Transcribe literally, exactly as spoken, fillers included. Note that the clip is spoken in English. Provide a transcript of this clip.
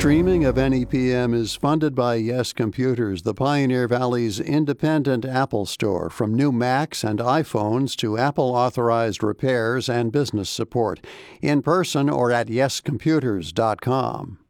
Streaming of N E P M is funded by Yes Computers, the Pioneer Valley's independent Apple store. From new Macs and iPhones to Apple-authorized repairs and business support. In person or at yes computers dot com.